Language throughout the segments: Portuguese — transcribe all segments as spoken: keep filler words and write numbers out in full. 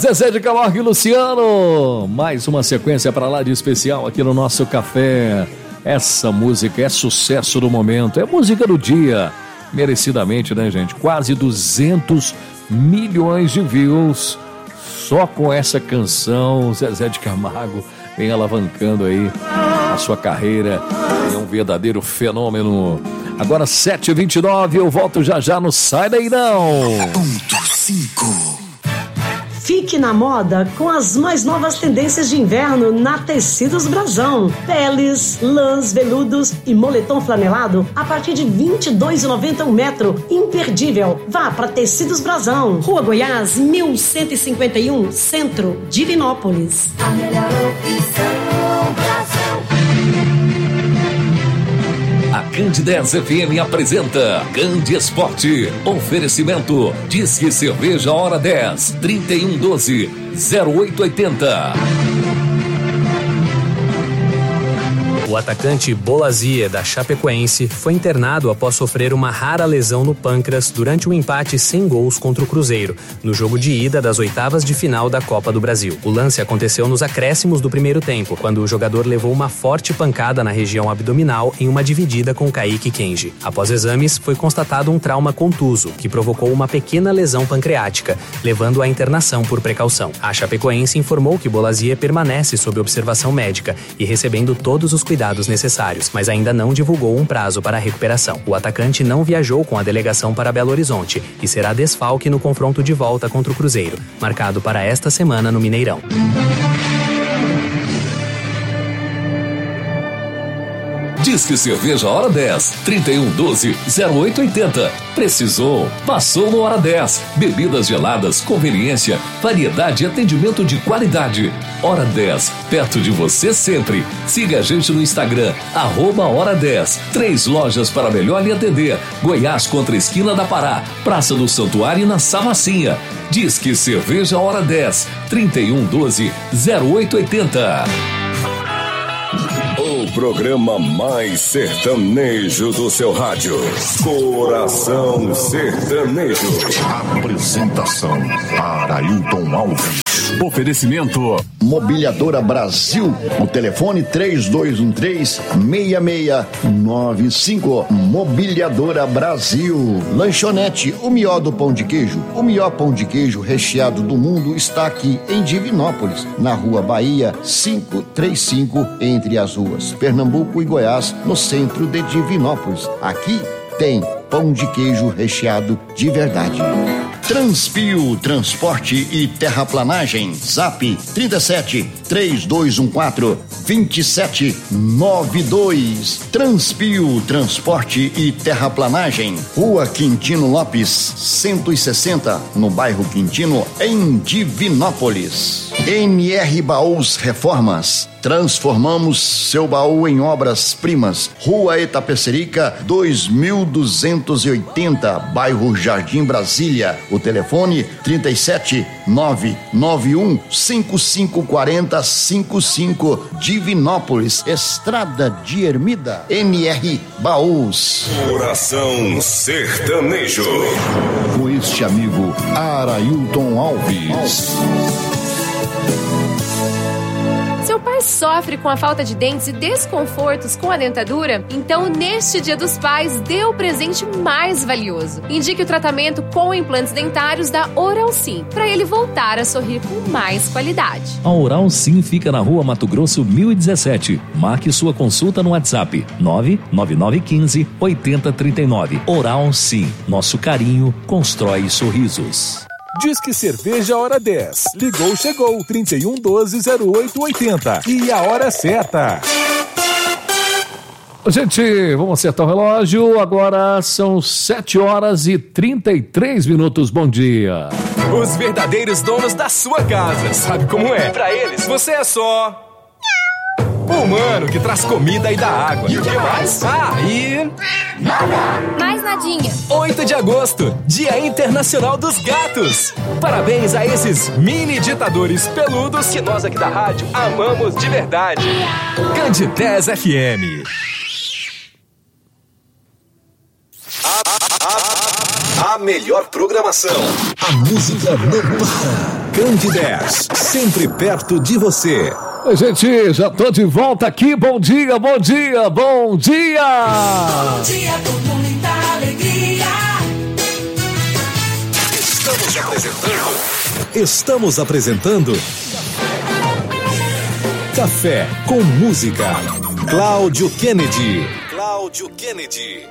Zezé de Camargo e Luciano. Mais uma sequência para lá de especial aqui no nosso café. Essa música é sucesso do momento, é música do dia. Merecidamente, né, gente? Quase duzentos milhões de views. Só com essa canção, Zezé de Camargo vem alavancando aí a sua carreira. É um verdadeiro fenômeno. Agora sete e vinte e nove, eu volto já já no Sai Daí Não. Ponto cinco. Fique na moda com as mais novas tendências de inverno na Tecidos Brasão. Peles, lãs, veludos e moletom flanelado a partir de vinte e dois reais e noventa centavos um metro. Imperdível. Vá para Tecidos Brasão. Rua Goiás, mil cento e cinquenta e um, Centro, Divinópolis. A melhor opção, Brasão. A Candidez F M apresenta Candi Esporte. Oferecimento Disque Cerveja Hora dez, trinta e um doze, zero oito oitenta. O atacante Bolassie, da Chapecoense, foi internado após sofrer uma rara lesão no pâncreas durante um empate sem gols contra o Cruzeiro, no jogo de ida das oitavas de final da Copa do Brasil. O lance aconteceu nos acréscimos do primeiro tempo, quando o jogador levou uma forte pancada na região abdominal em uma dividida com Kaique Kenji. Após exames, foi constatado um trauma contuso, que provocou uma pequena lesão pancreática, levando à internação por precaução. A Chapecoense informou que Bolassie permanece sob observação médica e recebendo todos os cuidados necessários, mas ainda não divulgou um prazo para a recuperação. O atacante não viajou com a delegação para Belo Horizonte e será desfalque no confronto de volta contra o Cruzeiro, marcado para esta semana no Mineirão. Disque Cerveja Hora dez, trinta e um doze, zero oito oitenta. Precisou? Passou no Hora dez. Bebidas geladas, conveniência, variedade e atendimento de qualidade. Hora dez, perto de você sempre. Siga a gente no Instagram, arroba Hora dez. Três lojas para melhor lhe atender. Goiás contra a esquina da Pará, Praça do Santuário e na Savacinha. Disque Cerveja Hora dez, trinta e um doze, zero oito oitenta. O programa mais sertanejo do seu rádio. Coração Sertanejo. Apresentação: Arailton Alves. Oferecimento Mobiliadora Brasil. O telefone três dois um três, seis seis nove cinco. Mobiliadora Brasil. Lanchonete O Melhor do Pão de Queijo. O melhor pão de queijo recheado do mundo está aqui em Divinópolis, na Rua Bahia quinhentos e trinta e cinco, entre as ruas Pernambuco e Goiás, no centro de Divinópolis. Aqui tem pão de queijo recheado de verdade. Transpio Transporte e Terraplanagem. Zap trinta e sete, três dois um quatro, dois sete nove dois. Transpio Transporte e Terraplanagem. Rua Quintino Lopes, cento e sessenta, no bairro Quintino, em Divinópolis. N R Baús Reformas. Transformamos seu baú em obras-primas. Rua Itapecerica, dois mil duzentos e oitenta, bairro Jardim Brasília. O telefone trinta e sete, nove nove um, cinco cinco quatro zero, cinco cinco, Divinópolis, Estrada de Ermida. N R Baús. Coração Sertanejo. Com este amigo Arailton Alves. Seu pai sofre com a falta de dentes e desconfortos com a dentadura? Então, neste Dia dos Pais, dê o presente mais valioso. Indique o tratamento com implantes dentários da Oral Sim, para ele voltar a sorrir com mais qualidade. A Oral Sim fica na Rua Mato Grosso mil e dezessete. Marque sua consulta no WhatsApp nove nove nove um cinco, oito zero três nove. Oral Sim, nosso carinho constrói sorrisos. Disque Cerveja Hora dez. Ligou, chegou. trinta e um doze, zero oito oitenta. E a hora certa. Gente, vamos acertar o relógio. Agora são sete horas e trinta e três minutos. Bom dia. Os verdadeiros donos da sua casa. Sabe como é? Pra eles, você é só... o humano que traz comida e dá água. E o que mais? Ah, e... nada. Mais nadinha. oito de agosto, Dia Internacional dos Gatos. Parabéns a esses mini ditadores peludos que nós aqui da rádio amamos de verdade. Candidez F M. A melhor programação. A música não para. Grande dez, sempre perto de você. Oi, gente, já tô de volta aqui. Bom dia, bom dia, bom dia. Bom dia com muita alegria. Estamos apresentando. Estamos apresentando. Café com música. Cláudio Kennedy. Cláudio Kennedy.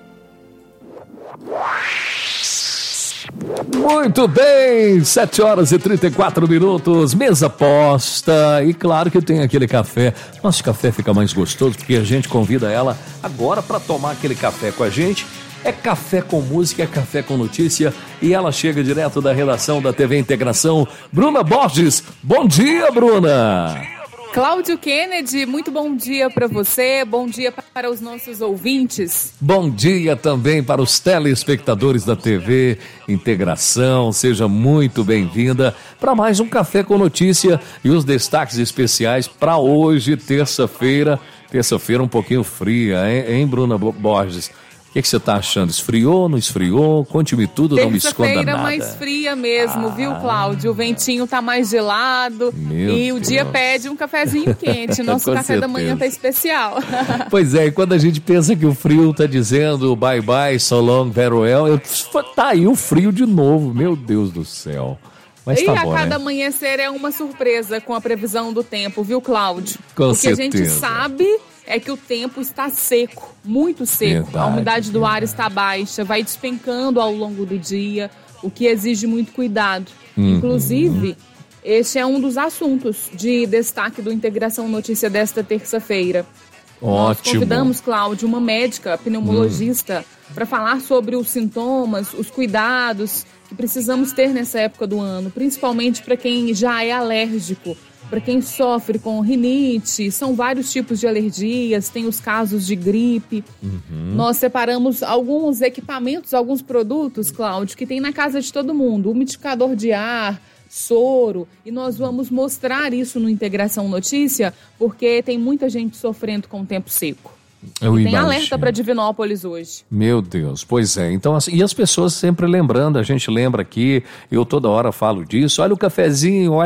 Muito bem, sete horas e trinta e quatro minutos, mesa posta e claro que tem aquele café. Nosso café fica mais gostoso porque a gente convida ela agora para tomar aquele café com a gente. É café com música, é café com notícia e ela chega direto da redação da T V Integração, Bruna Borges. Bom dia, Bruna! Cláudio Kennedy, muito bom dia para você, bom dia para os nossos ouvintes. Bom dia também para os telespectadores da T V Integração, seja muito bem-vinda para mais um Café com Notícia e os destaques especiais para hoje, terça-feira, terça-feira um pouquinho fria, hein, hein Bruna Borges? O que, que você está achando? Esfriou, não esfriou? Conte-me tudo, não me esconda nada. Terça-feira mais fria mesmo, ah, viu, Cláudio? O ventinho tá mais gelado e o dia pede um cafezinho quente. Nosso café certeza. Da manhã tá especial. Pois é, e quando a gente pensa que o frio tá dizendo bye bye, so long, farewell, eu, tá aí o frio de novo, meu Deus do céu. Mas e tá a bom, cada né? amanhecer é uma surpresa com a previsão do tempo, viu, Cláudio? Com o certeza. que a gente sabe é que o tempo está seco, muito seco. Verdade, a umidade do verdade. ar está baixa, vai despencando ao longo do dia, o que exige muito cuidado. Uhum. Inclusive, este é um dos assuntos de destaque do Integração Notícia desta terça-feira. Ótimo. Nós convidamos, Cláudio, uma médica pneumologista hum. para falar sobre os sintomas, os cuidados que precisamos ter nessa época do ano, principalmente para quem já é alérgico, para quem sofre com rinite, são vários tipos de alergias, tem os casos de gripe. Uhum. Nós separamos alguns equipamentos, alguns produtos, Cláudio, que tem na casa de todo mundo, umidificador de ar, soro, e nós vamos mostrar isso no Integração Notícia, porque tem muita gente sofrendo com o tempo seco. Eu e tem imagino. Alerta para Divinópolis hoje. Meu Deus, pois é. Então, assim, e as pessoas sempre lembrando, a gente lembra aqui, eu toda hora falo disso, olha o cafezinho, olha